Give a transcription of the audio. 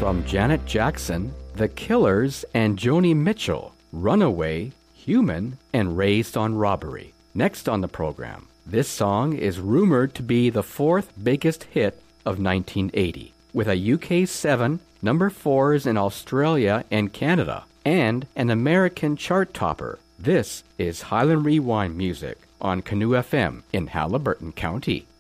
from Janet Jackson, The Killers, and Joni Mitchell, Runaway, Human, and Raised on Robbery. Next on the program, this song is rumored to be the fourth biggest hit of 1980, with a UK 7, number 4s in Australia and Canada, and an American chart topper. This is Highland Rewind Music on Canoe FM in Haliburton County.